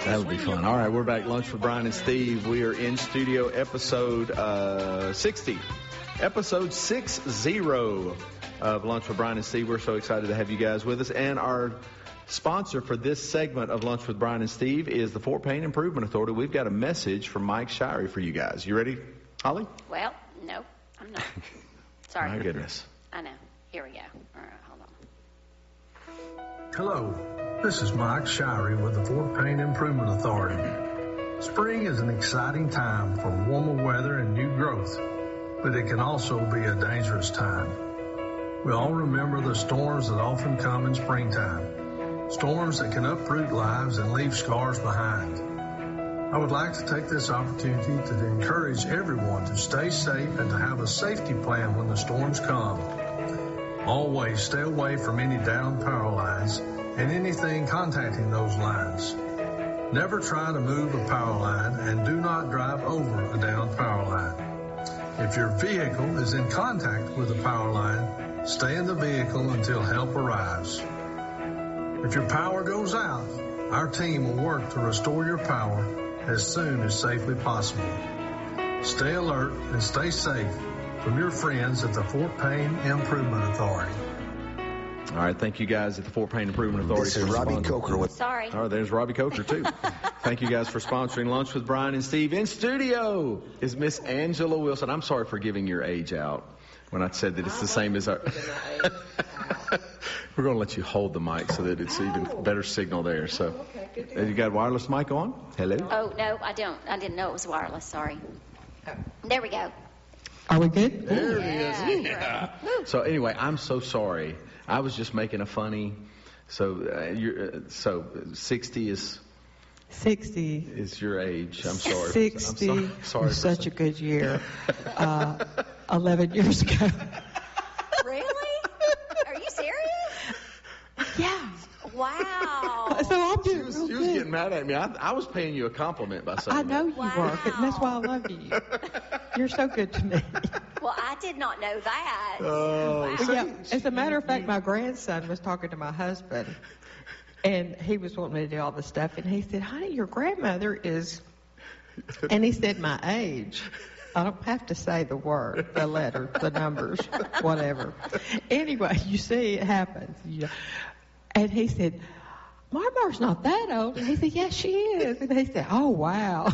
That'll be fun. All right, we're back. Lunch with Brian and Steve. We are in studio episode 60. Episode 60 of Lunch with Brian and Steve. We're so excited to have you guys with us. And our sponsor for this segment of Lunch with Brian and Steve is the Fort Payne Improvement Authority. We've got a message from Mike Shirey for you guys. You ready, Holly? Well, no, I'm not. Sorry. My goodness. I know. Here we go. All right, hold on. Hello, this is Mike Shirey with the Fort Payne Improvement Authority. Spring is an exciting time for warmer weather and new growth, but it can also be a dangerous time. We all remember the storms that often come in springtime, storms that can uproot lives and leave scars behind. I would like to take this opportunity to encourage everyone to stay safe and to have a safety plan when the storms come. Always stay away from any downed power lines and anything contacting those lines. Never try to move a power line and do not drive over a downed power line. If your vehicle is in contact with a power line, stay in the vehicle until help arrives. If your power goes out, our team will work to restore your power as soon as safely possible. Stay alert and stay safe from your friends at the Fort Payne Improvement Authority. All right, thank you guys at the Fort Payne Improvement Authority. This is Robbie Coker. Sorry. All right, there's Robbie Coker, too. Thank you guys for sponsoring Lunch with Brian and Steve. In studio is Miss Angela Wilson. I'm sorry for giving your age out when I said that it's the same as our... We're going to let you hold the mic so that it's even better signal there. So, you got a wireless mic on? Hello? Oh, no, I don't. I didn't know it was wireless. Sorry. There we go. Are we good? There it is. Yeah. So anyway, I'm so sorry. I was just making a funny. So 60 is 60 is your age. I'm sorry. 60 I'm sorry was such a good year. 11 years ago. Really? Are you serious? Yeah. Wow. So I'm She doing was real good. getting mad at me. I was paying you a compliment by saying I know you Wow. were, and that's why I love you. You're so good to me. Well, I did not know that. Oh, Wow. Yeah, as a matter of fact, my grandson was talking to my husband, and he was wanting me to do all this stuff, and he said, honey, your grandmother is, and he said my age. I don't have to say the word, the letter, the numbers, whatever. Anyway, you see, it happens. You know. And he said, Marmar's not that old. And he said, yes, she is. And he said, oh, wow.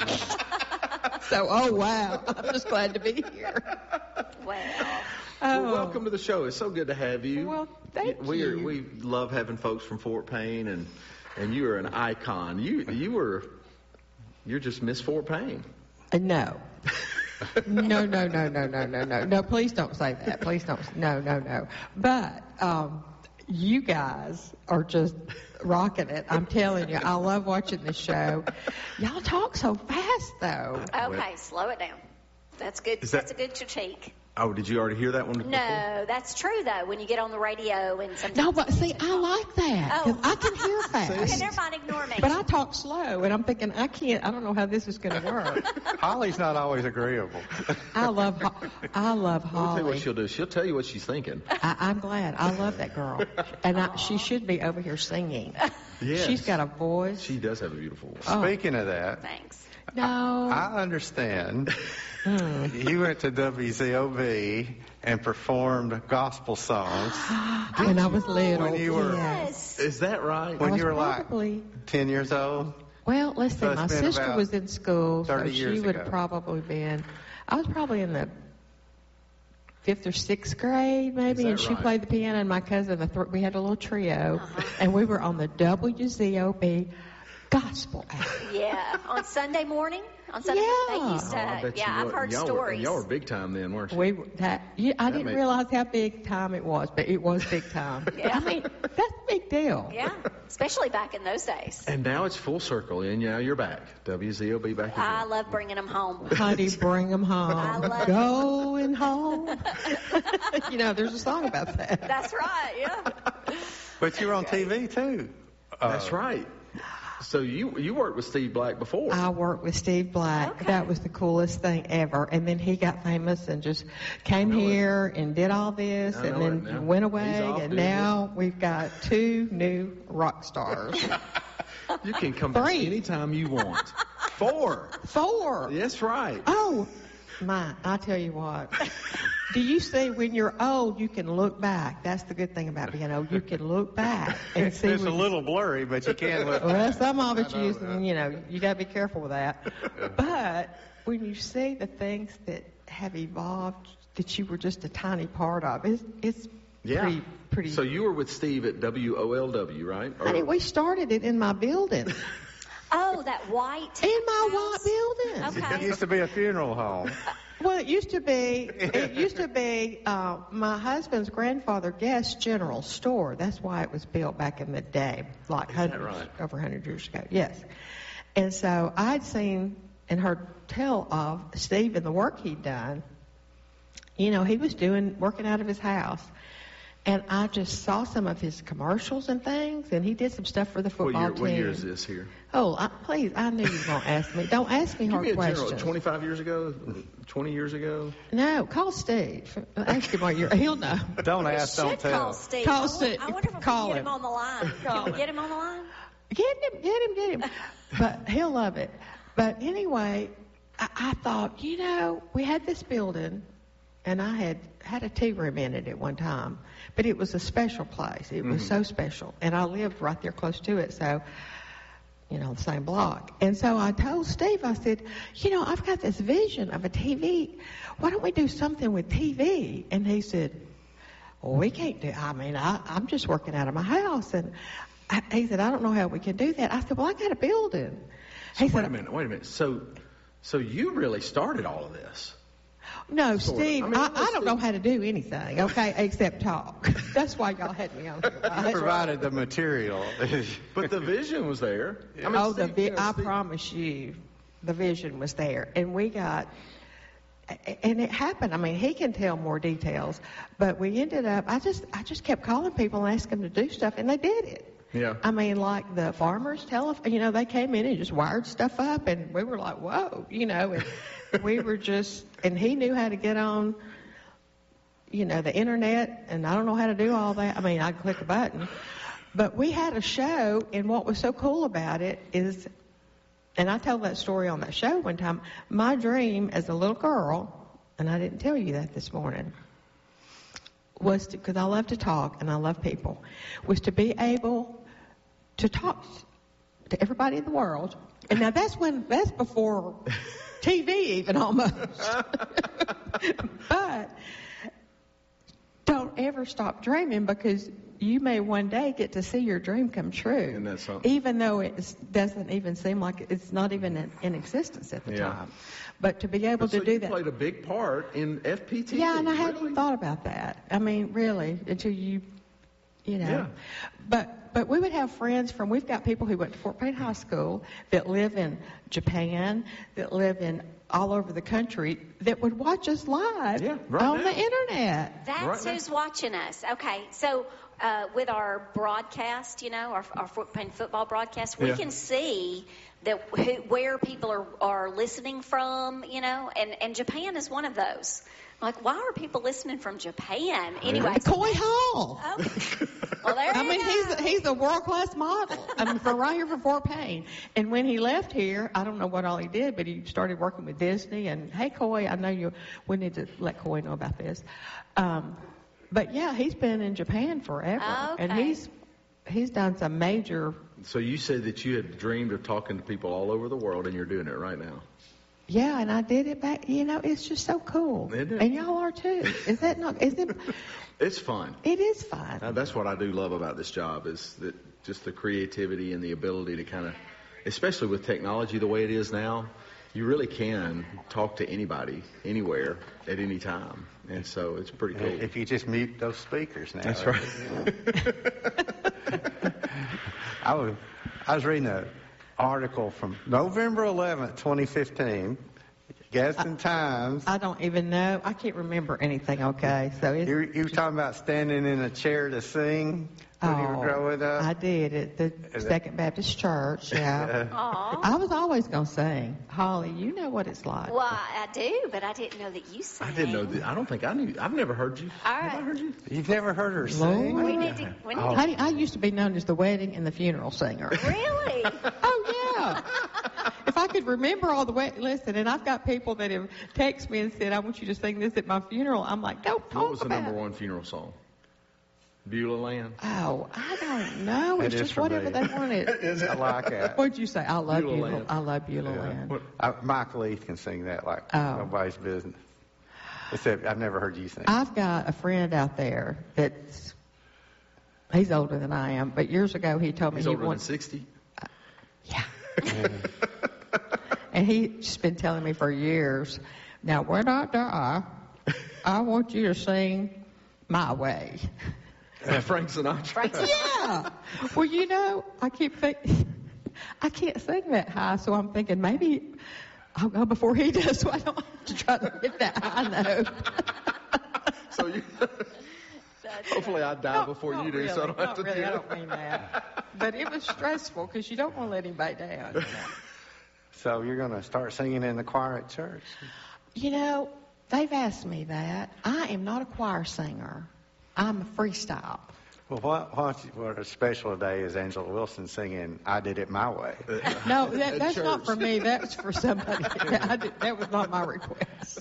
So, oh, wow. I'm just glad to be here. Wow. Oh. Well, welcome to the show. It's so good to have you. Well, thank you. We love having folks from Fort Payne, and you are an icon. You're just Miss Fort Payne. No. No, please don't say that. Please don't. No. But you guys are just rocking it. I'm telling you, I love watching the show. Y'all talk so fast, though. Okay, slow it down. That's good. That's a good critique. Oh, did you already hear that one before? No, that's true, though, when you get on the radio and sometimes... No, but see, I like that. 'Cause I can hear fast. Okay, never mind, ignore me. But I talk slow, and I'm thinking, I don't know how this is going to work. Holly's not always agreeable. I love I'll tell you Holly. what she'll do. She'll tell you what she's thinking. I'm glad. I love that girl. And she should be over here singing. Yes. She's got a voice. She does have a beautiful voice. Oh. Speaking of that, Thanks. No. I understand you went to WZOB and performed gospel songs When I was little. when you were Yes. Is that right? when I was you were probably, like 10 years old. well, let's see. So it's My been sister about was in school, so 30 she years would ago. probably been. I was probably in the 5th or 6th grade, maybe, that and she right? played the piano. And my cousin, we had a little trio, and we were on the WZOB gospel hour. Yeah, on Sunday morning? On Sunday Yeah. morning, they used to... I bet you I've were. heard Y'all stories. Y'all were big time then, weren't you? I didn't made- realize how big time it was, but it was big time. Yeah. I mean, that's a big deal. Yeah, especially back in those days. And now it's full circle, and now you're back. WZOB back again. I love bringing them home. Honey, bring 'em I home. love it. Going home. There's a song about that. That's right, yeah. But you were on TV too. That's right. So you worked with Steve Black before. I worked with Steve Black. Okay. That was the coolest thing ever. And then he got famous and just came here and did all this I and know it now. then went He's away. off And doing now we've got 2 new rock stars. You can come back 3. anytime you want. 4. 4. That's right. Oh, I tell you what. Do you see when you're old, you can look back? That's the good thing about being old. You can look back and see. It's a little blurry, but you can look. Well, some of it's using, you got to be careful with that. But when you see the things that have evolved that you were just a tiny part of, it's pretty. So you were with Steve at WOLW, right? Honey, we started it in my building. Oh, that white. In my house? white building. Okay. It used to be a funeral home. Well, it used to be my husband's grandfather Guest General Store. That's why it was built back in the day, like over 100 years ago. Yes. And so I'd seen and heard tell of Steve and the work he'd done. He was working out of his house. And I just saw some of his commercials and things, and he did some stuff for the football team. What year is this here? Oh, please, I knew you were going to ask me. Don't ask me hard questions. 25 years ago? 20 years ago? No, call Steve. Ask him what year. He'll know. Don't ask, don't tell. Call Steve. Call Steve. I wonder if we can get him on the line. Can we get him on the line? Get him. But he'll love it. But anyway, I thought, we had this building, and I had a tea room in it at one time. But it was a special place. It was so special. And I lived right there close to it, so, the same block. And so I told Steve, I said, I've got this vision of a TV. Why don't we do something with TV? And he said, well, we can't do, I'm just working out of my house. And he said, I don't know how we can do that. I said, well, I got a building. Wait a minute. So you really started all of this? No, Steve, I don't know how to do anything, okay, except talk. That's why y'all had me on here. You provided the material. But the vision was there. I promise you, the vision was there. And we got, and it happened. He can tell more details. But we ended up, I just kept calling people and asking them to do stuff, and they did it. Yeah. Like the farmers telephone, they came in and just wired stuff up, and we were like, whoa, and we were just, and he knew how to get on, the internet, and I don't know how to do all that. I'd click a button. But we had a show, and what was so cool about it is, and I told that story on that show one time, my dream as a little girl, and I didn't tell you that this morning, was because I love to talk and I love people, was to be able to talk to everybody in the world. And now that's before TV even almost. But don't ever stop dreaming, because you may one day get to see your dream come true. Isn't that something? Even though it doesn't even seem like it's not even in existence at the time. But to be able to do that. You played a big part in FPTV. Yeah, and I hadn't thought about that. Really, until you know. Yeah. But we would have friends we've got people who went to Fort Payne High School that live in Japan, that live in all over the country, that would watch us live on the internet. That's who's watching us. Okay, so with our broadcast, our Fort Payne football broadcast, we can see where people are listening from, and Japan is one of those. Like, why are people listening from Japan? Anyway. Coy Hall. Okay. Well, there you go. He's a world-class model. From right here from Fort Payne. And when he left here, I don't know what all he did, but he started working with Disney. And, hey, Coy, I know we need to let Coy know about this. But, yeah, he's been in Japan forever. Okay. And he's done some major. So you said that you had dreamed of talking to people all over the world, and you're doing it right now. Yeah, and I did it back. It's just so cool. It is. And y'all are too. Is that not? Is it? It's fun. It is fun. That's what I do love about this job, is that just the creativity and the ability to kind of, especially with technology the way it is now, you really can talk to anybody, anywhere, at any time. And so it's pretty cool. If you just mute those speakers now. That's right. I was reading an article from November 11th, 2015. Guests and times. I don't even know. I can't remember anything, okay? So it's, You were talking about standing in a chair to sing when you were growing up? I did at the Second Baptist Church, yeah. Aw. I was always going to sing. Holly, you know what it's like. Well, I do, but I didn't know that you sang. I didn't know that. I don't think I knew. I've never heard you. All Have I right. heard you? You've never heard her sing? Lord. We need to. Honey, I used to be known as the wedding and the funeral singer. Really? Oh, yeah. If I could remember all the way, listen, and I've got people that have texted me and said, I want you to sing this at my funeral. I'm like, don't talk What was the about number it. one funeral song? Beulah Land. Oh, I don't know. It It's is just for whatever me. they wanted. I like that. What'd you say? I love Beulah Beulah. Land. I love Beulah Land. Michael Leith can sing that like Oh. nobody's business. Except I've never heard you sing. I've got a friend out there he's older than I am, but years ago he told me He's he older than wants. 60. Yeah. And he's been telling me for years, now when I die, I want you to sing My Way. Frank Sinatra. Frank Sinatra. Yeah. Well, you know, I keep thinking, I can't sing that high, so I'm thinking maybe I'll go before he does, so I don't have to try to hit that high note. So you. Hopefully I die before you do, so I don't have to do I it. don't mean that. But it was stressful because you don't want to let anybody down. You know? So you're going to start singing in the choir at church? You know, they've asked me that. I am not a choir singer. I'm a freestyle. Well, what a special day is Angela Wilson singing I Did It My Way. No, that's church. not for me. That's for somebody. That was not my request.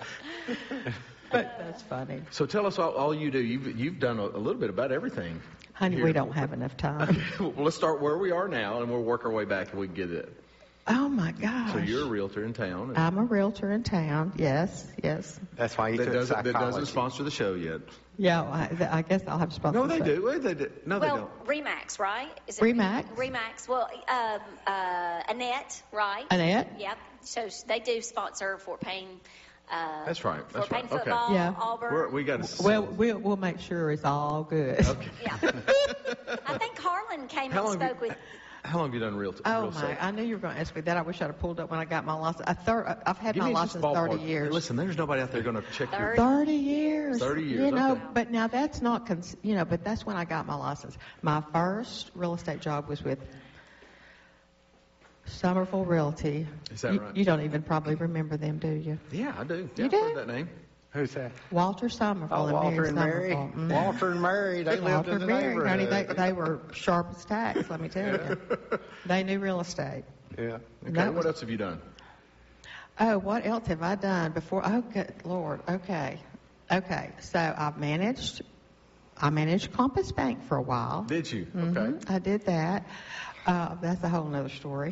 But that's funny. So tell us all you do. You've done a little bit about everything. Honey, here. we don't have enough time. Well, let's start where we are now, and we'll work our way back, and we can get it. Oh, my gosh. So you're a realtor in town. And I'm a realtor in town. Yes. That's why you that took doesn't psychology. sponsor the show yet. Yeah, I guess I'll have sponsorship. No, they do. They do. No, they Well, don't. Remax, right? Is Remax. Remax. Well, Annette, right? Annette? Yep. So they do sponsor Fort Payne. That's right. Fort That's Payne right. Okay. football, Yeah. Auburn. We got to. Well, we'll make sure it's all good. Okay. Yeah. I think Harlan came How and long have spoke with. How long have you done real Oh, real my. estate? I knew you were going to ask me that. I wish I'd have pulled up when I got my license. I've had Give my me just license ballpark. 30 years. Listen, there's nobody out there going to check your. 30 years. 30 years, You know, okay. but now that's not, but that's when I got my license. My first real estate job was with Somerville Realty. Is that right? You don't even probably remember them, do you? Yeah, I do. Yeah, You I've do? heard that name. Who's that? Walter Somerville Oh, and Walter Mary and Mary. Somerville. Mhm. Walter and Mary, they lived Walter in and the Mary, honey, neighborhood. they were sharp as tacks, let me tell you. They knew real estate. Yeah. Okay. That What was- else have you done? Oh, what else have I done before? Oh, good Lord. Okay. So I managed Compass Bank for a while. Did you? Mhm, Okay. I did that. That's a whole nother story.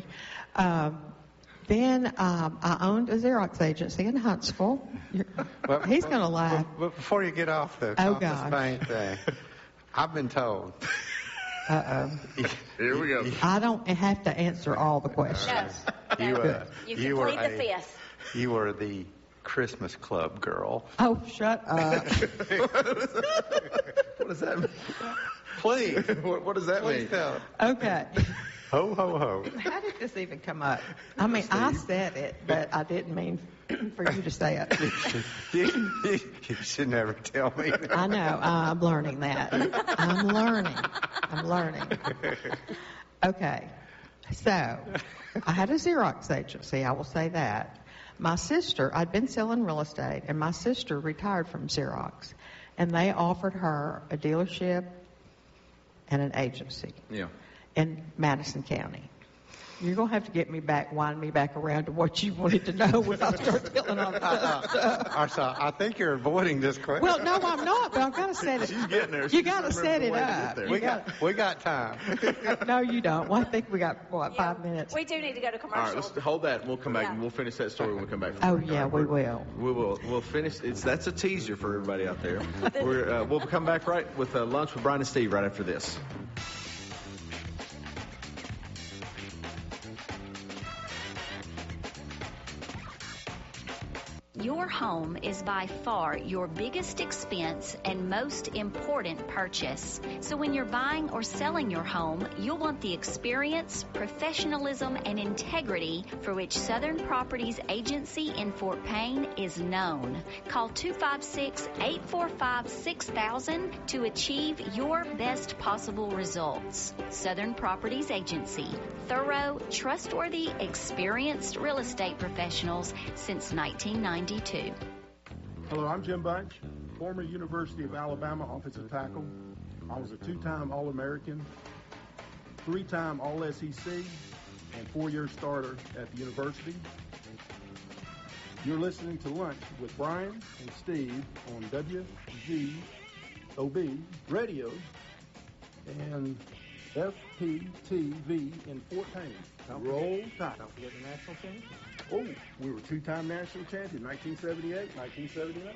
Then I owned a Xerox agency in Huntsville. Well, He's going to laugh. But before you get off the Oh, Compass gosh. Bank thing, I've been told. Uh-oh. Here we go. I don't have to answer all the questions. No. You, no. You were can plead the fifth. You were the Christmas Club girl. Oh, shut up. What does that mean? Please. What does that Please mean? tell. Okay. Ho, ho, ho. How did this even come up? I mean, I said it, but I didn't mean for you to say it. You should never tell me that. I know. I'm learning that. I'm learning. Okay. So, I had a Xerox agency, I will say that. My sister, I'd been selling real estate, and my sister retired from Xerox. And they offered her a dealership and an agency Yeah. in Madison County. You're going to have to wind me back around to what you wanted to know when I start telling all that stuff. I think you're avoiding this question. Well, no, I'm not, but I've got to set it. She's getting there. You She's got to just set remembering it the way to get up. there. we got time. No, you don't. Well, I think we got, 5 minutes? We do need to go to All commercial. right, let's hold that. We'll come back Yeah. and we'll finish that story when we come back. Oh, yeah, we will. We will. We'll finish. That's a teaser for everybody out there. We'll come back right with lunch with Brian and Steve right after this. Your home is by far your biggest expense and most important purchase. So when you're buying or selling your home, you'll want the experience, professionalism, and integrity for which Southern Properties Agency in Fort Payne is known. Call 256-845-6000 to achieve your best possible results. Southern Properties Agency. Thorough, trustworthy, experienced real estate professionals since 1992. Hello, I'm Jim Bunch, former University of Alabama offensive tackle. I was a 2-time All-American, 3-time All-SEC, and 4-year starter at the university. You're listening to Lunch with Brian and Steve on WZOB Radio and FPTV in Fort Payne. Roll Tide. Don't forget the national team. Oh, we were 2-time national champion, 1978, 1979.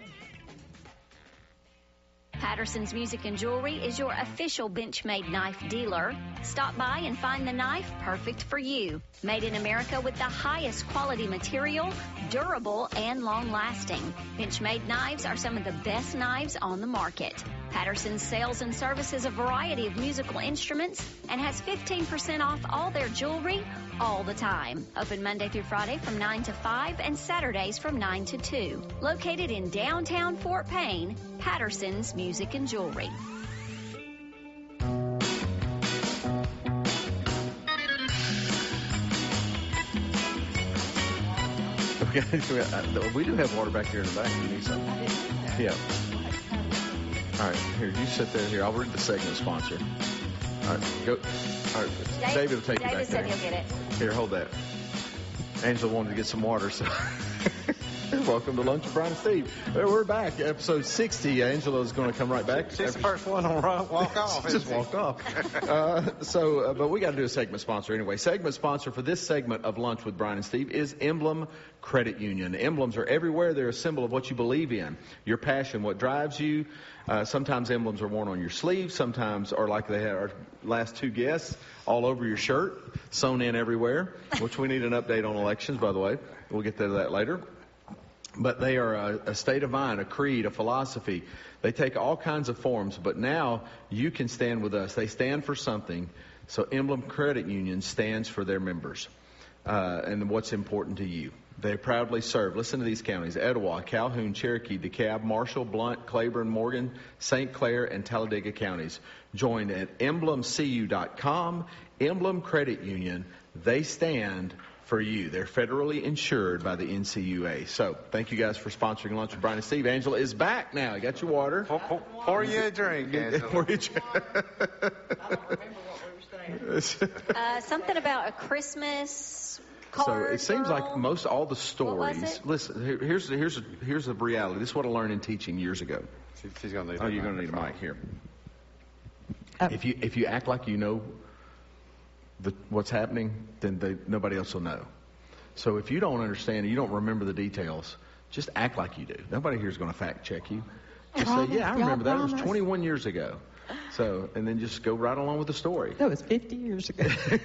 Patterson's Music and Jewelry is your official Benchmade knife dealer. Stop by and find the knife perfect for you. Made in America with the highest quality material, durable and long-lasting. Benchmade knives are some of the best knives on the market. Patterson sells and services a variety of musical instruments and has 15% off all their jewelry all the time. Open Monday through Friday from 9 to 5 and Saturdays from 9 to 2. Located in downtown Fort Payne, Patterson's Music and Jewelry. Okay, we do have water back here in the back. You need some? Yeah. All right, here, you sit there. Here, I'll read the segment sponsor. All right, go. All right, David will take you back David said there. he'll get it. Here, hold that. Angela wanted to get some water, so welcome to Lunch with Brian and Steve. We're back, episode 60. Angela's going to come right back. She's the first one to walk off. Just walked off. But we got to do a segment sponsor anyway. Segment sponsor for this segment of Lunch with Brian and Steve is Emblem Credit Union. Emblems are everywhere. They're a symbol of what you believe in, your passion, what drives you. Sometimes emblems are worn on your sleeve. Sometimes, or like they had our last two guests, all over your shirt, sewn in everywhere, which we need an update on elections, by the way. We'll get to that later. But they are a state of mind, a creed, a philosophy. They take all kinds of forms, but now you can stand with us. They stand for something. So Emblem Credit Union stands for their members and what's important to you. They proudly serve, listen to these counties, Etowah, Calhoun, Cherokee, DeKalb, Marshall, Blount, Claiborne, Morgan, St. Clair, and Talladega counties. Join at emblemcu.com. Emblem Credit Union, they stand for you. They're federally insured by the NCUA. So thank you guys for sponsoring Lunch with Brian and Steve. Angela is back now. You got your water. Pour you a drink, Angela. I don't remember what we were saying. Something about a Christmas card. So it seems girl. like most all the What was stories. it? Listen, here's the reality. This is what I learned in teaching years ago. She's going to need Oh, you're going to need a mic here. Oh. If you act like you know what's happening, then nobody else will know. So if you don't understand, you don't remember the details, just act like you do. Nobody here is going to fact check you. Just say, yeah, I remember that. It was 21 years ago. So, and then just go right along with the story. That was 50 years ago.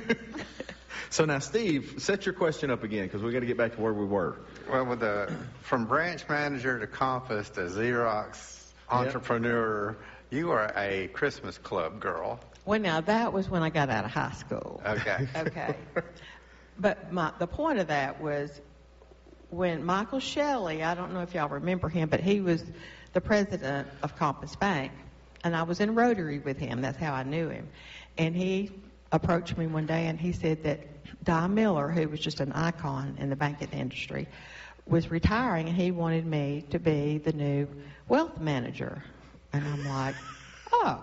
So now, Steve, set your question up again because we got to get back to where we were. Well, from branch manager to Compass to Xerox entrepreneur, you are a Christmas club girl. Well, now, that was when I got out of high school. Okay. Okay. But the point of that was when Michael Shelley, I don't know if y'all remember him, but he was the president of Compass Bank, and I was in Rotary with him. That's how I knew him. And he approached me one day, and he said that Di Miller, who was just an icon in the banking industry, was retiring, and he wanted me to be the new wealth manager. And I'm like, oh.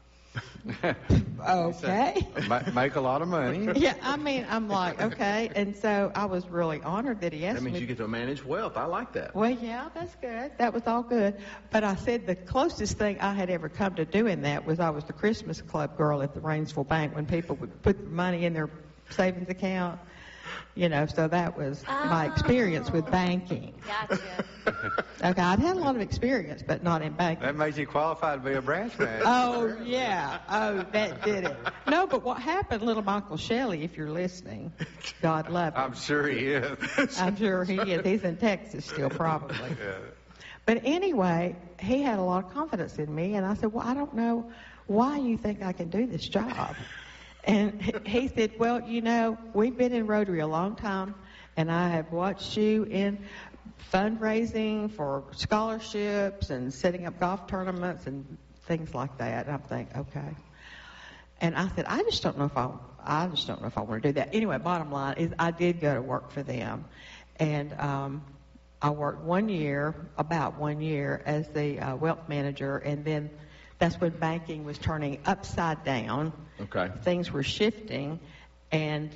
Okay. Make a lot of money. Yeah, I mean, I'm like, okay. And so I was really honored that he asked me. That means you get to manage wealth. I like that. Well, yeah, that's good. That was all good. But I said the closest thing I had ever come to doing that was I was the Christmas club girl at the Rainsville Bank when people would put money in their savings account. So that was my experience with banking. Gotcha. Okay, I'd had a lot of experience, but not in banking. That made you qualified to be a branch manager. Oh, yeah. Oh, that did it. No, but what happened, little Michael Shelley, if you're listening, God love him. I'm sure he is. I'm sure he is. He's in Texas still, probably. Yeah. But anyway, he had a lot of confidence in me, and I said, well, I don't know why you think I can do this job. And he said, well, we've been in Rotary a long time, and I have watched you in fundraising for scholarships and setting up golf tournaments and things like that. And I'm thinking, okay. And I said, I just don't know if I want to do that. Anyway, bottom line is I did go to work for them, and I worked about 1 year as the wealth manager, and then that's when banking was turning upside down. Okay. Things were shifting, and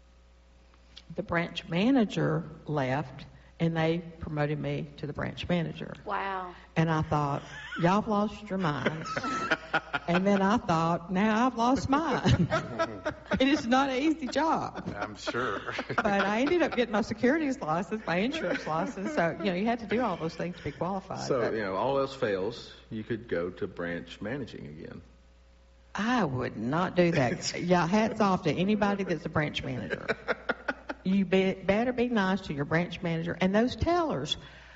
the branch manager left, and they promoted me to the branch manager. Wow. And I thought, y'all have lost your minds. And then I thought, now I've lost mine. It is not an easy job. I'm sure. But I ended up getting my securities license, my insurance license. So, you had to do all those things to be qualified. So, but all else fails, you could go to branch managing again. I would not do that. Yeah, hats off to anybody that's a branch manager. You better be nice to your branch manager. And those tellers,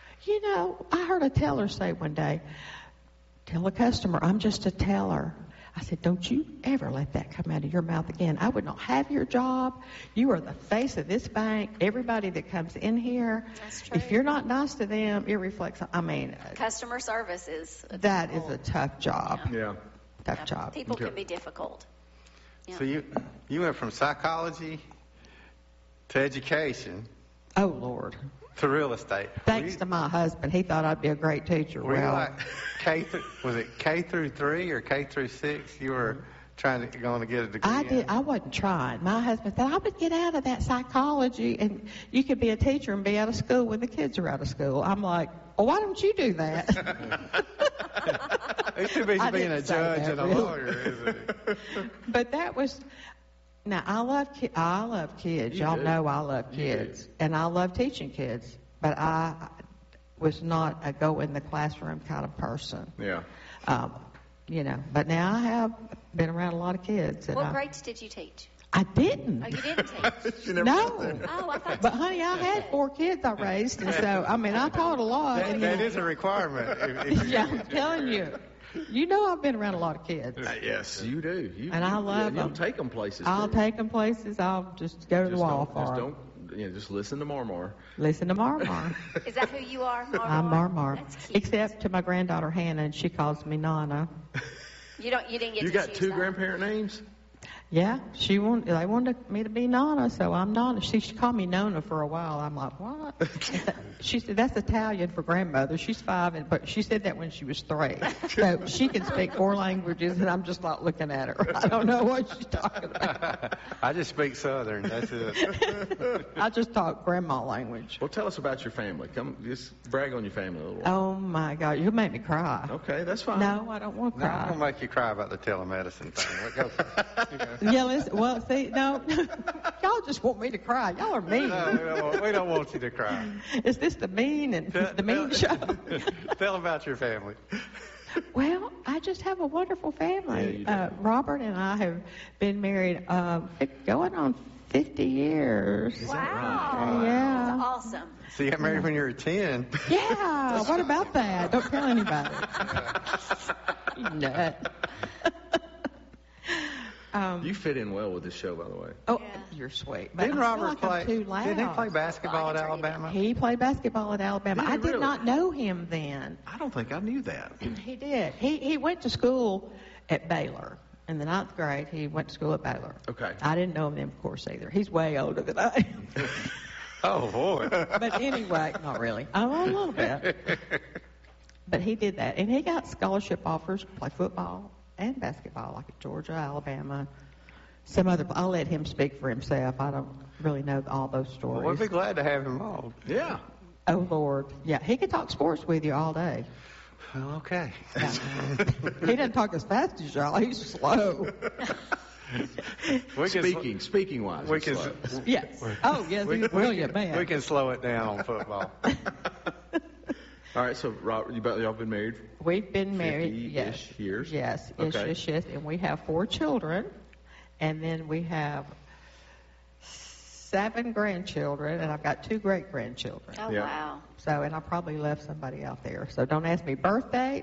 I heard a teller say one day, tell a customer, I'm just a teller. I said, don't you ever let that come out of your mouth again. I would not have your job. You are the face of this bank. Everybody that comes in here, That's true. if you're not nice to them, it reflects, Customer service is that is a tough job. Yeah. Tough job. People can be difficult. Yeah. So you went from psychology to education Oh, Lord. to real estate. Thanks to my husband. He thought I'd be a great teacher. Were you like was it K through 3 or K through 6? You were going to get a degree I in? did. I wasn't trying. My husband said, I would get out of that psychology, and you could be a teacher and be out of school when the kids are out of school. I'm like, well, why don't you do that? He's too busy I being a didn't say judge that, and a really. lawyer, isn't he? But that was. Now I love kids. Y'all do. know I love kids, and I love teaching kids. But I was not a go in the classroom kind of person. Yeah. But now I have been around a lot of kids. And What grades did you teach? I didn't. Oh, you didn't teach? No. Oh, I thought But you honey, I did. had 4 kids I raised, and so I taught a lot. That, and that is a requirement. yeah, I'm telling you. I've been around a lot of kids. Yes, you do. And I love You'll them. take them places. I'll too. take them places. I'll just go to the wall for them. Just listen to Marmar. Listen to Marmar. Is that who you are, Marmar? I'm Marmar. That's cute. Except to my granddaughter Hannah, and she calls me Nana. You didn't get You to got choose 2 that. grandparent names? Yeah, they wanted me to be Nana, so I'm Nana. She called me Nona for a while. I'm like, what? She said, that's Italian for grandmother. She's 5, but she said that when she was 3. So she can speak 4 languages, and I'm just not looking at her. I don't know what she's talking about. I just speak Southern. That's it. I just talk grandma language. Well, tell us about your family. Come, just brag on your family a little. Oh, my God. You'll make me cry. Okay, that's fine. No, I don't want to No, I'm cry. going to make you cry about the telemedicine thing. Go. Yeah, listen, well, see, no, y'all just want me to cry. Y'all are mean. No, we don't want you to cry. Is this the mean show? Tell about your family. Well, I just have a wonderful family. Yeah, you do. Robert and I have been married going on 50 years. Wow. Yeah. That's awesome. So you got married when you were 10. Yeah, what about that? Don't tell anybody. You nut. You fit in well with this show, by the way. Oh, Yeah. you're sweet. But Didn't I feel Robert like play? I'm too loud. Didn't he play basketball at Well, I can tell you Alabama? He played basketball at Alabama. Did he I did really? not know him then. I don't think I knew that. He did. He went to school at Baylor. In the 9th grade, he went to school at Baylor. Okay. I didn't know him then, of course, either. He's way older than I am. Oh, boy. But anyway, not really. Oh, a little bit. But he did that. And he got scholarship offers to play football and basketball, like at Georgia, Alabama, some other. I'll let him speak for himself. I don't really know all those stories. Well, we'd be glad to have him on. Yeah. Oh, Lord. Yeah, he could talk sports with you all day. Well, okay. He doesn't talk as fast as y'all. He's slow. Speaking wise, we can, slow. Yes. Oh, yes, he's a brilliant man. We can slow it down on football. All right, so Robert, y'all been married? We've been married, 50-ish yes. years? Yes, Okay. ish, and we have 4 children, and then we have 7 grandchildren, and I've got 2 great-grandchildren. Oh, Yeah. wow. So, and I probably left somebody out there. So don't ask me birthday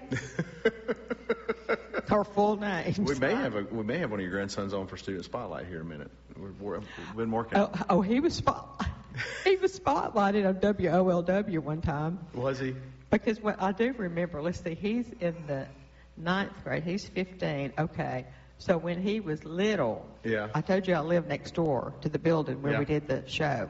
or full names. We may have one of your grandsons on for Student Spotlight here in a minute. We've been working. Oh, he was spotlighted on WOLW one time. Was he? Because what I do remember, let's see, he's in the 9th grade. He's 15. Okay. So when he was little, Yeah. I told you I lived next door to the building where Yeah. we did the show.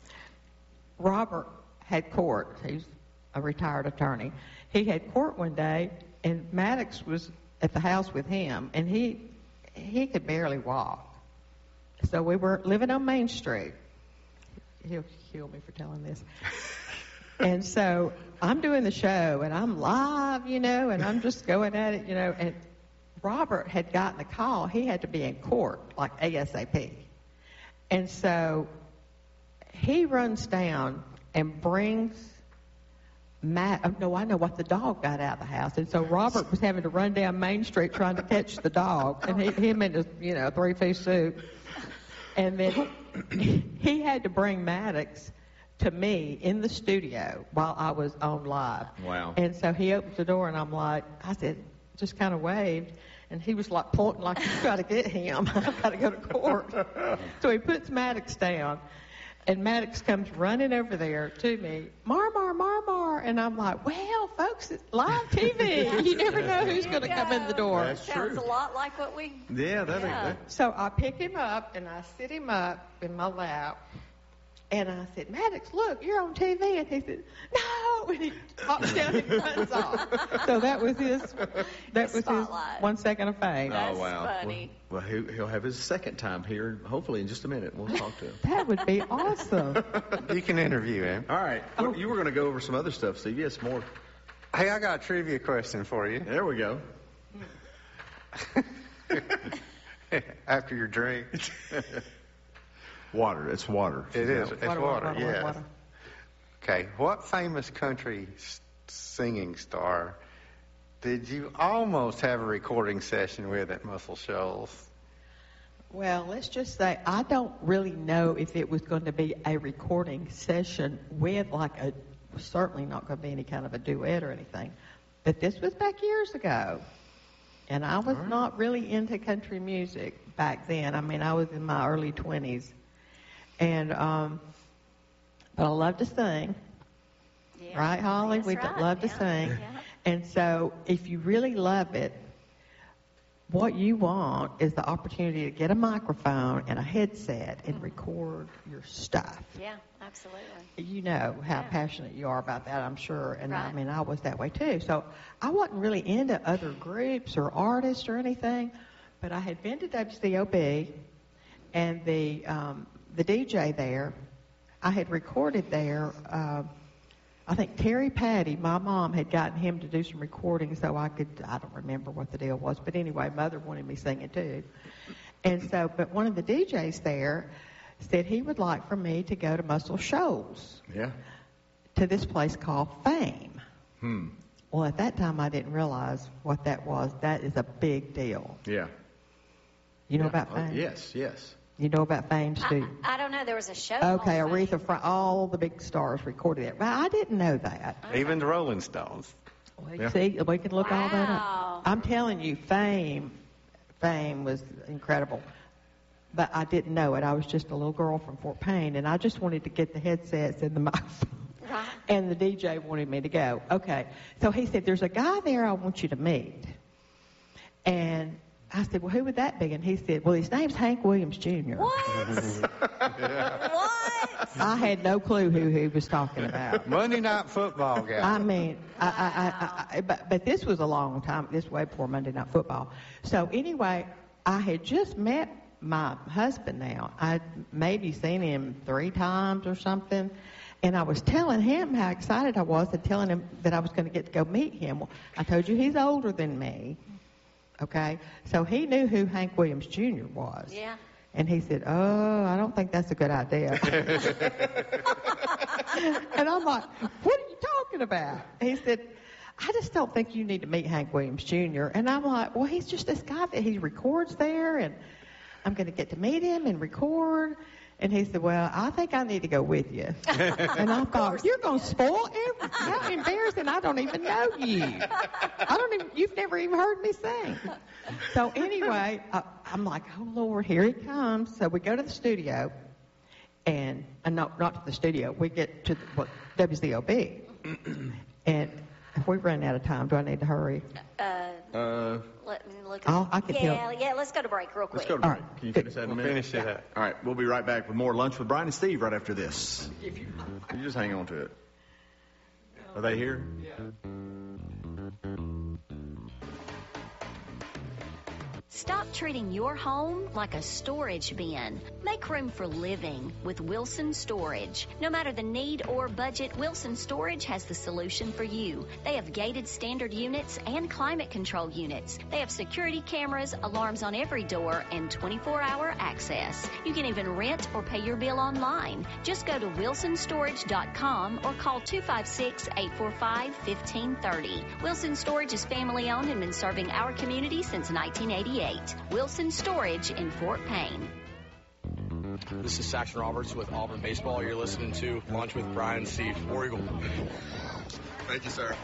Robert had court. He's a retired attorney. He had court one day, and Maddox was at the house with him, and he could barely walk. So we were living on Main Street. He'll kill me for telling this. And so I'm doing the show, and I'm live, and I'm just going at it, and Robert had gotten the call. He had to be in court, like ASAP. And so he runs down and brings Matt. Oh, no, I know what, the dog got out of the house. And so Robert was having to run down Main Street trying to catch the dog. And him in his, 3-piece suit. And then he had to bring Maddox to me in the studio while I was on live. Wow. And so he opens the door, and I said, just kind of waved. And he was like pointing like, you got to get him. I've got to go to court. So he puts Maddox down. And Maddox comes running over there to me, Mar. And I'm like, well, folks, it's live TV. You never know who's going to come in the door. That's Sounds true. a lot like what we... Yeah, So I pick him up, and I sit him up in my lap. And I said, Maddox, look, you're on TV. And he said, no. And he hops down and runs off. So that was his Spotlight. 1 second of fame. That's Oh, wow. funny. Well, he'll have his second time here, hopefully, in just a minute. We'll talk to him. That would be awesome. You can interview him. All right. Well, you were going to go over some other stuff, Steve. Yes, more. Hey, I got a trivia question for you. There we go. After your drink. Water. It's water. It is. It's water, yes. water. Okay, what famous country singing star did you almost have a recording session with at Muscle Shoals? Well, let's just say I don't really know if it was going to be a recording session with certainly not going to be any kind of a duet or anything. But this was back years ago. And I was not really into country music back then. I mean, I was in my early 20s. And, but I love to sing. Yeah. Right, Holly? That's We right. love to Yeah. sing. Yeah. And so if you really love it, what you want is the opportunity to get a microphone and a headset and record your stuff. Yeah, absolutely. You know how Yeah. passionate you are about that, I'm sure. And I Right. mean, I was that way too. So I wasn't really into other groups or artists or anything, but I had been to WCOB, and the DJ there, I had recorded there. I think Terry Patty, my mom, had gotten him to do some recording so I don't remember what the deal was, but anyway, Mother wanted me singing too. And so, but one of the DJs there said he would like for me to go to Muscle Shoals, Yeah. to this place called Fame. Well, at that time, I didn't realize what that was. That is a big deal. Yeah. You know Yeah. about Oh, Fame? yes. You know about Fame, Stu? I don't know. There was a show. Okay, called Fame. Aretha, all the big stars recorded it. But I didn't know that. Even the Rolling Stones. Well, see, we can look all that Wow. up. I'm telling you, Fame was incredible. But I didn't know it. I was just a little girl from Fort Payne, and I just wanted to get the headsets and the microphone. Right. And the DJ wanted me to go. Okay. So he said, there's a guy there I want you to meet. And I said, well, who would that be? And he said, well, his name's Hank Williams Jr. What? What? I had no clue who he was talking about. Monday Night Football guy. I mean, but this was a long time. This was way before Monday Night Football. So anyway, I had just met my husband now. I'd maybe seen him 3 times or something. And I was telling him how excited I was and telling him that I was going to get to go meet him. Well, I told you he's older than me. okay? So he knew who Hank Williams Jr. was. Yeah. And he said, oh, I don't think that's a good idea. And I'm like, what are you talking about? He said, I just don't think you need to meet Hank Williams Jr. And I'm like, well, he's just this guy that he records there, and I'm going to get to meet him and record. And he said, well, I think I need to go with you. And I thought, you're going to spoil everything. How embarrassing. I don't even know you. You've never even heard me sing. So anyway, I'm like, oh, Lord, here he comes. So we go to the studio, and not to the studio. We get to WZOB. And if we run out of time, do I need to hurry? Let me look I can tell. Yeah, let's go to break real quick. Let's go to break. Right. Can you finish that in a minute? Finish it up. All right, we'll be right back with more Lunch with Brian and Steve right after this. You just hang on to it. Are they here? Yeah. Stop treating your home like a storage bin. Make room for living with Wilson Storage. No matter the need or budget, Wilson Storage has the solution for you. They have gated standard units and climate control units. They have security cameras, alarms on every door, and 24-hour access. You can even rent or pay your bill online. Just go to wilsonstorage.com or call 256-845-1530. Wilson Storage is family owned and been serving our community since 1988. Wilson Storage in Fort Payne. This is Saxon Roberts with Auburn Baseball. You're listening to Lunch with Brian and Steve. War Eagle. Thank you, sir.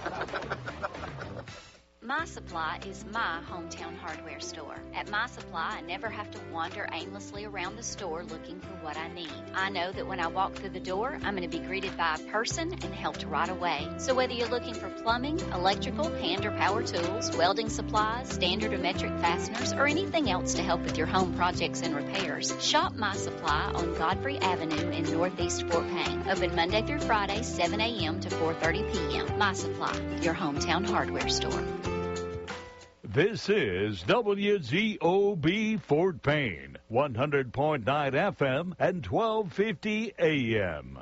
My Supply is my hometown hardware store. At My Supply, I never have to wander aimlessly around the store looking for what I need. I know that when I walk through the door, I'm going to be greeted by a person and helped right away. So whether you're looking for plumbing, electrical, hand or power tools, welding supplies, standard or metric fasteners, or anything else to help with your home projects and repairs, shop My Supply on Godfrey Avenue in Northeast Fort Payne. Open Monday through Friday, 7 a.m. to 4:30 p.m. My Supply, your hometown hardware store. This is WZOB Fort Payne, 100.9 FM and 1250 AM.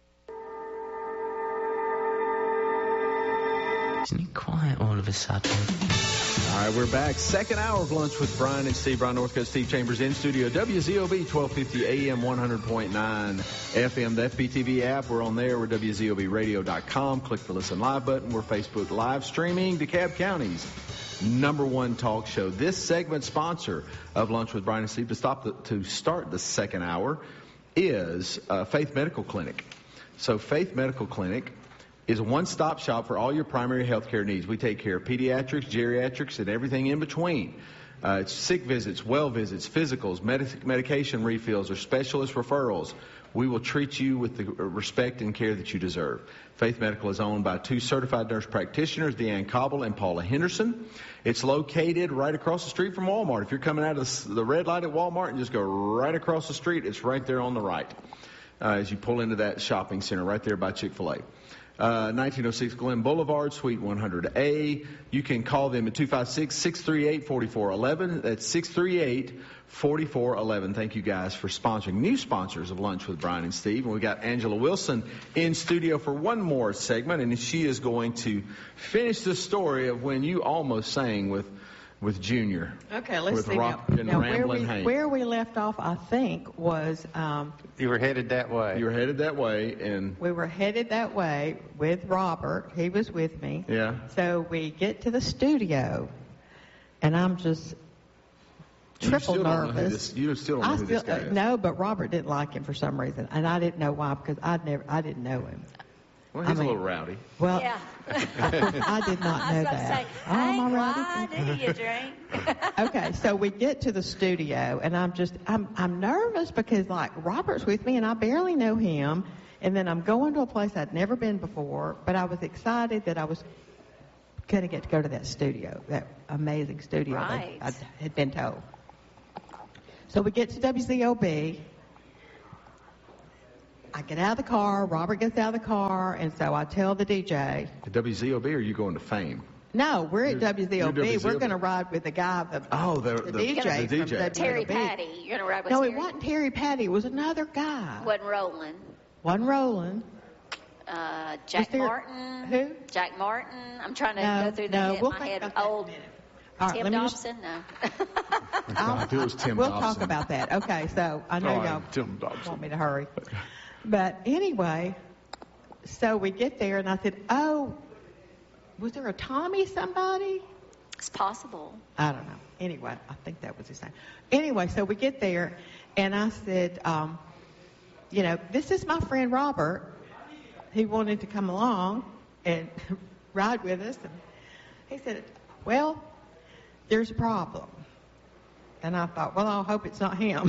Isn't it quiet all of a sudden? All right, we're back. Second hour of Lunch with Brian and Steve. Brian Northcutt, Steve Chambers in studio. WZOB 1250 AM, 100.9 FM. The FPTV app, we're on there. We're WZOBradio.com. Click the Listen Live button. We're Facebook Live streaming DeKalb County's #1 talk show. This segment sponsor of Lunch with Brian and Steve to start the second hour is Faith Medical Clinic. So Faith Medical Clinic is a one-stop shop for all your primary health care needs. We take care of pediatrics, geriatrics, and everything in between. It's sick visits, well visits, physicals, medication refills, or specialist referrals. We will treat you with the respect and care that you deserve. Faith Medical is owned by 2 certified nurse practitioners, Deanne Cobble and Paula Henderson. It's located right across the street from Walmart. If you're coming out of the red light at Walmart and just go right across the street, it's right there on the right as you pull into that shopping center right there by Chick-fil-A. 1906 Glen Boulevard, Suite 100A. You can call them at 256-638-4411. That's 638-4411. Thank you guys for sponsoring. New sponsors of Lunch with Brian and Steve. And we got Angela Wilson in studio for one more segment, and she is going to finish the story of when you almost sang with Junior. Okay, let's with see. Now where we left off, I think, was... you were headed that way. You were headed that way, and... We were headed that way with Robert. He was with me. Yeah. So we get to the studio, and I'm just triple nervous. You still don't know who this guy is. No, but Robert didn't like him for some reason, and I didn't know why, because I didn't know him. Well, he's a little rowdy. Well, yeah. I did not know that. Why do you drink? Okay, so we get to the studio, and I'm nervous because, like, Robert's with me, and I barely know him, and then I'm going to a place I'd never been before, but I was excited that I was going to get to go to that studio, that amazing studio right. that I had been told. So we get to WZOB. I get out of the car, Robert gets out of the car, and so I tell the DJ. At WZOB, or are you going to Fame? No, we're at WZOB. You're We're going to ride with the guy, the DJ. The DJ. Terry Patty. You're going to ride with Terry? Terry? No, it wasn't Terry Patty. It was another guy. Wasn't Roland. Wasn't Roland. Jack Martin. Who? Jack Martin. I'm trying to go through my head. Old. All right, Tim let me Dobson? No. If it was Tim We'll Dobson. talk about that. Okay, so I know y'all Tim Dobson. want me to hurry. But anyway, so we get there, and I said, oh, was there a Tommy somebody? It's possible. I don't know. Anyway, I think that was his name. Anyway, so we get there, and I said, this is my friend Robert. He wanted to come along and ride with us. And he said, well, there's a problem. And I thought, well, I hope it's not him.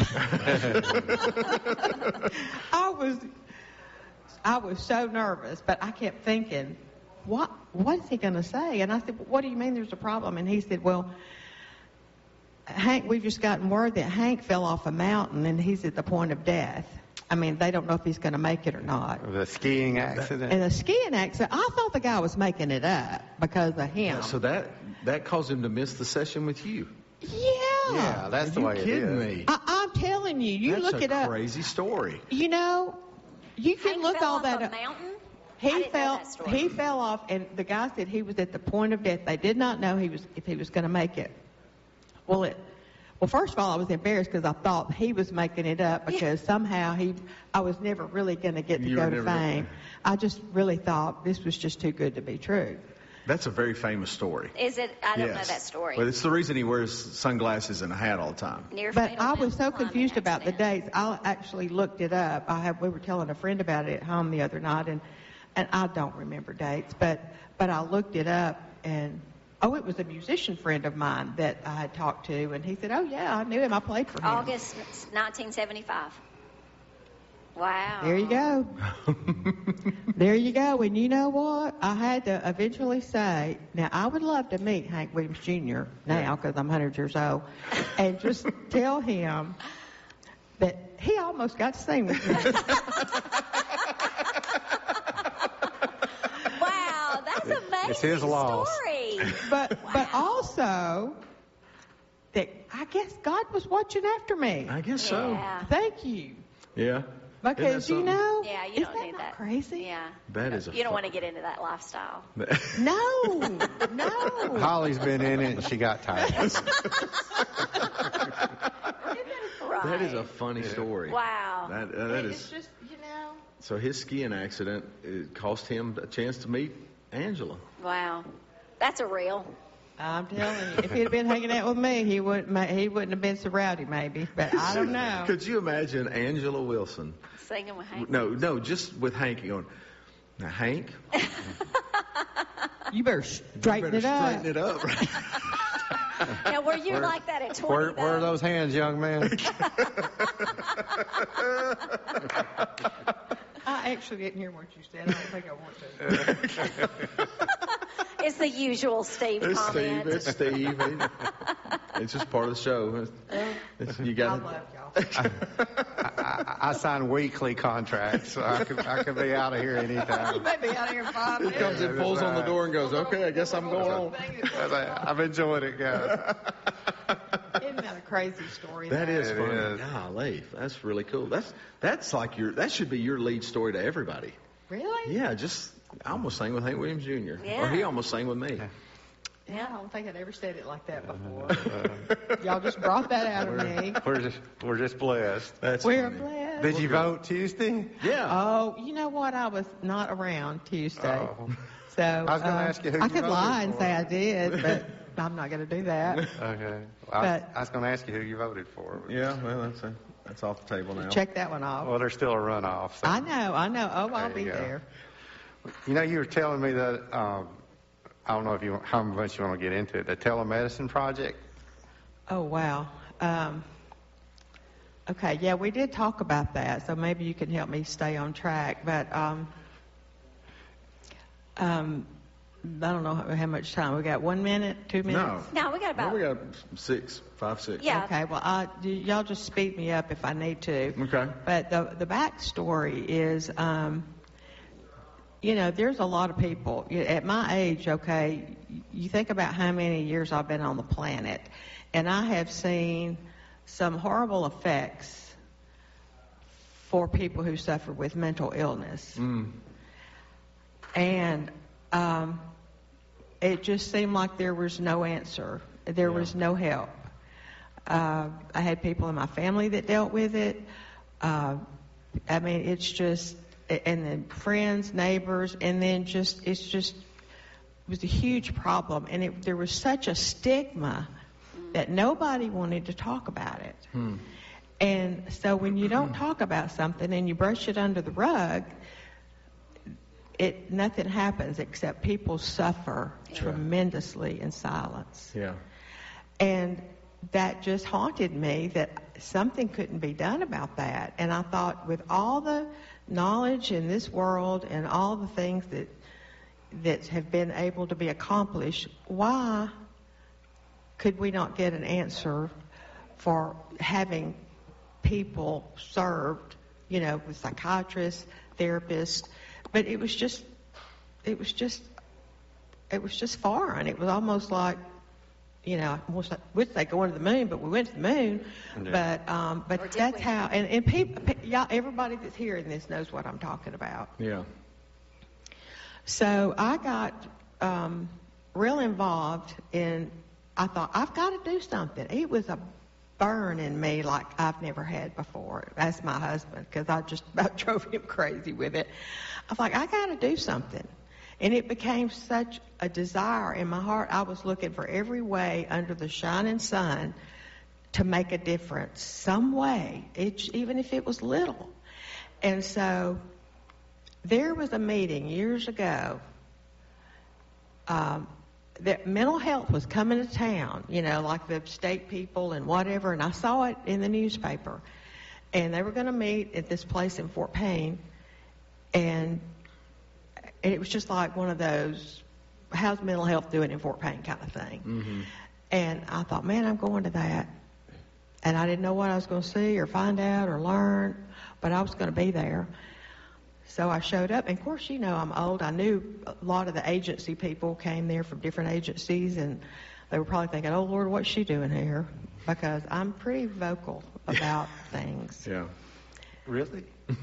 I was so nervous, but I kept thinking, what is he going to say? And I said, well, what do you mean there's a problem? And he said, well, Hank, we've just gotten word that Hank fell off a mountain and he's at the point of death. I mean, they don't know if he's going to make it or not. The skiing accident? And the skiing accident, I thought the guy was making it up because of him. So that caused him to miss the session with you. Yeah, that's the way it is. Are you kidding me? I'm telling you, you look it That's up. a crazy story. You know, you can Hank look fell all off that a up. mountain? I He didn't know fell. that story. He fell off, and the guy said he was at the point of death. They did not know if he was going to make it. Well, first of all, I was embarrassed because I thought he was making it up because somehow I was never really going to get to go to fame. I just really thought this was just too good to be true. That's a very famous story. Is it? I don't know that story. But it's the reason he wears sunglasses and a hat all the time. But I was so confused about the dates. I actually looked it up. We were telling a friend about it at home the other night, and I don't remember dates, but I looked it up, and it was a musician friend of mine that I had talked to, and he said, oh yeah, I knew him. I played for him. August 1975. Wow. There you go. There you go. And you know what? I had to eventually say, now I would love to meet Hank Williams Jr. now because I'm 100 years old, and just tell him that he almost got to sing with me. Wow, that's amazing. It's his loss. Story. But also that I guess God was watching after me. I guess so. Yeah. Thank you. Yeah. Because Isn't that something? Yeah, you isn't don't need not that. crazy? Yeah. That is You don't want to get into that lifestyle. No. Holly's been in it and she got tired. Right. That is a funny story. Wow. That is. It's just, So his skiing accident it cost him a chance to meet Angela. Wow. That's a real. I'm telling you, if he'd have been hanging out with me, he wouldn't have been so rowdy, maybe. But I don't know. Could you imagine Angela Wilson? Singing with Hank. No, just with Hank going, now Hank, you better straighten it up. Straighten it up. Right? Now, were you like that at 20? Where are those hands, young man? I actually didn't hear what you said. I don't think I want to. It's the usual Steve comment. It's Steve. It's just part of the show. You got I love y'all. I sign weekly contracts, so I could be out of here You anytime. may be out of here in 5 minutes. Comes and pulls on the door and goes, okay, I guess I'm going on. I've enjoyed it, guys. Isn't that a crazy story? That is It funny. is. Golly, that's really cool. That's like that should be your lead story to everybody. Really? Yeah, I almost sang with Hank Williams Jr. Yeah. Or he almost sang with me. Yeah, I don't think I'd ever said it like that before. Y'all just brought that out of me. We're just blessed. We're funny. blessed. Did you vote Tuesday? Yeah. Oh, you know what? I was not around Tuesday. Oh. So I was gonna ask you who I you could voted lie and for. say I did, but I'm not going to do that. Okay. But- I was going to ask you who you voted for. Yeah, well, that's off the table now. Check that one off. Well, there's still a runoff. So. I know. Oh, I'll There be you go. there. You know, you were telling me that, I don't know how much you want to get into it, the telemedicine project. Oh, wow. Okay, yeah, we did talk about that, so maybe you can help me stay on track. But I don't know how much time. We got 1 minute, 2 minutes? No, we got about. We got 5, 6. Yeah. Okay, well, y'all just speed me up if I need to. Okay. But the backstory is, there's a lot of people. At my age, okay, you think about how many years I've been on the planet, and I have seen some horrible effects for people who suffer with mental illness. And it just seemed like there was no answer. There was no help. I had people in my family that dealt with it. I mean, it's just, and then friends, neighbors, and then it was a huge problem. And there was such a stigma that nobody wanted to talk about it. And so when you don't talk about something and you brush it under the rug, nothing happens except people suffer tremendously in silence. Yeah. And that just haunted me, that something couldn't be done about that. And I thought, with all the knowledge in this world and all the things that have been able to be accomplished, why could we not get an answer for having people served, with psychiatrists, therapists? But it was just foreign. It was almost like, I would say going to the moon, but we went to the moon. Yeah. But that's how, and people, y'all, everybody that's hearing this knows what I'm talking about. Yeah. So I got real involved in, I thought, I've got to do something. It was a burn in me like I've never had before. That's my husband, because I just about drove him crazy with it. I was like, I got to do something. And it became such a desire in my heart. I was looking for every way under the shining sun to make a difference, some way, even if it was little. And so there was a meeting years ago that mental health was coming to town, like the state people and whatever, and I saw it in the newspaper. And they were going to meet at this place in Fort Payne, and it was just like one of those, how's mental health doing in Fort Payne kind of thing. Mm-hmm. And I thought, man, I'm going to that. And I didn't know what I was going to see or find out or learn, but I was going to be there. So I showed up, and of course, I'm old. I knew a lot of the agency people came there from different agencies, and they were probably thinking, oh, Lord, what's she doing here? Because I'm pretty vocal about things. Yeah. Really?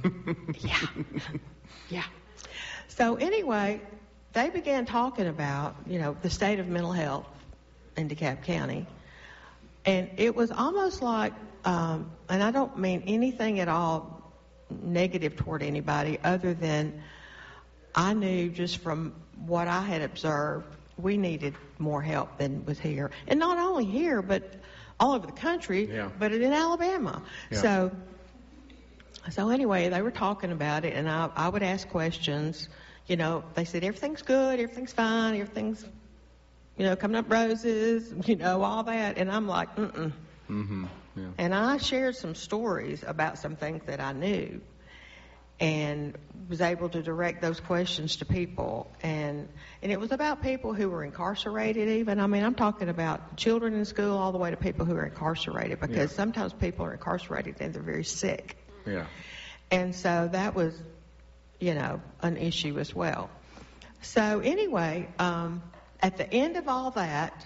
Yeah. So anyway, they began talking about, the state of mental health in DeKalb County. And it was almost like, and I don't mean anything at all negative toward anybody, other than I knew just from what I had observed, we needed more help than was here. And not only here, but all over the country, but in Alabama. Yeah. So anyway, they were talking about it, and I would ask questions. They said, everything's good, everything's fine, everything's, coming up roses, all that. And I'm like, mm-hmm. Yeah. And I shared some stories about some things that I knew, and was able to direct those questions to people. And it was about people who were incarcerated even. I mean, I'm talking about children in school all the way to people who are incarcerated, because sometimes people are incarcerated and they're very sick. Yeah. And so that was, an issue as well. So anyway, at the end of all that,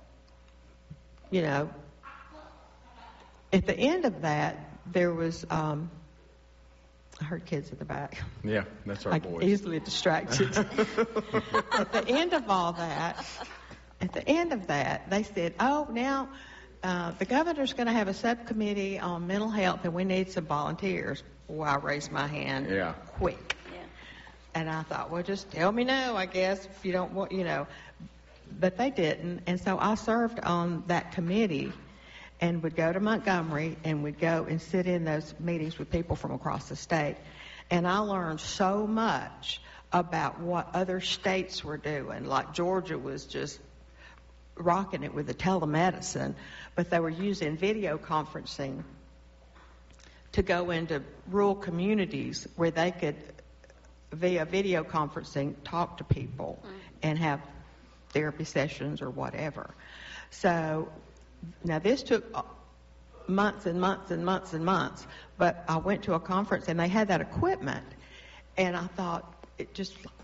at the end of that, there was, I heard kids in the back. Yeah, that's our boys. Easily distracted. At the end of all that, they said, oh, now the governor's going to have a subcommittee on mental health, and we need some volunteers. Well, I raised my hand quick. Yeah. And I thought, well, just tell me no, I guess, if you don't want, But they didn't. And so I served on that committee and would go to Montgomery and would go and sit in those meetings with people from across the state. And I learned so much about what other states were doing. Like Georgia was just rocking it with the telemedicine, but they were using video conferencing to go into rural communities where they could, via video conferencing, talk to people and have therapy sessions or whatever. So now this took months and months and months and months, but I went to a conference and they had that equipment, and I thought, it just